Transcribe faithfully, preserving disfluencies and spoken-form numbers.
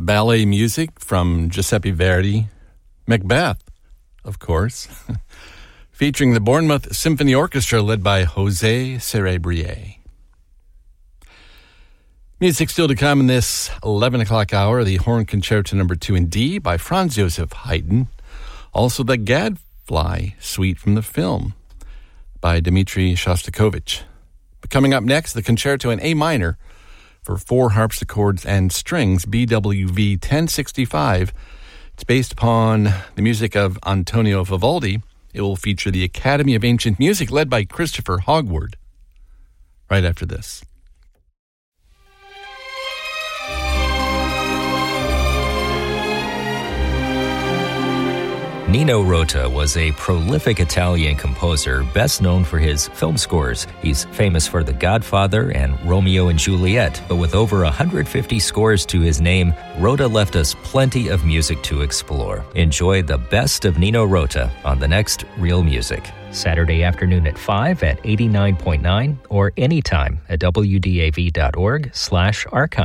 ballet music from Giuseppe Verdi, Macbeth, of course, featuring the Bournemouth Symphony Orchestra led by José Cerebrier. Music still to come in this eleven o'clock hour, the Horn Concerto number two in D by Franz Joseph Haydn. Also the Gadfly Suite from the film by Dmitri Shostakovich. But coming up next, the Concerto in A minor for four harpsichords and strings, B W V ten sixty-five. It's based upon the music of Antonio Vivaldi. It will feature the Academy of Ancient Music led by Christopher Hogwood. Right after this. Nino Rota was a prolific Italian composer best known for his film scores. He's famous for The Godfather and Romeo and Juliet, but with over one hundred fifty scores to his name, Rota left us plenty of music to explore. Enjoy the best of Nino Rota on the next Real Music. Saturday afternoon at five at eighty-nine point nine or anytime at W D A V dot org slash archive.